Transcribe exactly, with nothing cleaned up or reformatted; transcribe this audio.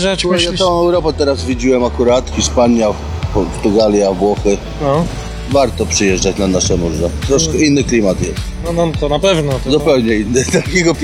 przyjeżdżać, Słuchaj, ja myślisz? całą Europę teraz widziałem akurat, Hiszpania, Portugalia, Włochy. No. Warto przyjeżdżać na nasze morze. Troszkę inny klimat jest. No, no to na pewno. To Zupełnie inny. Takiego